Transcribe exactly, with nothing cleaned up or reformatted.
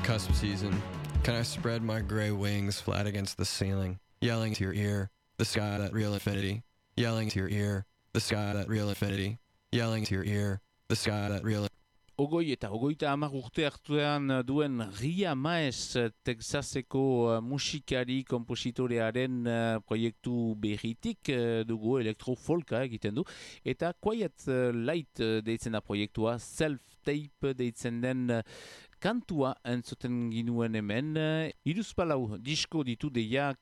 Cusp season. Can I spread my gray wings flat against the ceiling, yelling to your ear, the sky that real infinity, yelling to your ear, the sky that real infinity, yelling to your ear, the sky that real. Ogoi eta ogoita hamar urte hartuan duen Ria Maes, Texaseko uh, musikari kompositorearen uh, proiektu berritik uh, dugu elektrofolka egiten du. Eta Quiet uh, Light uh, deitzen da proiektua, self-tape deitzen den uh, kantua entzuten ginuen hemen. Uh, Iruzpalau disko ditu deia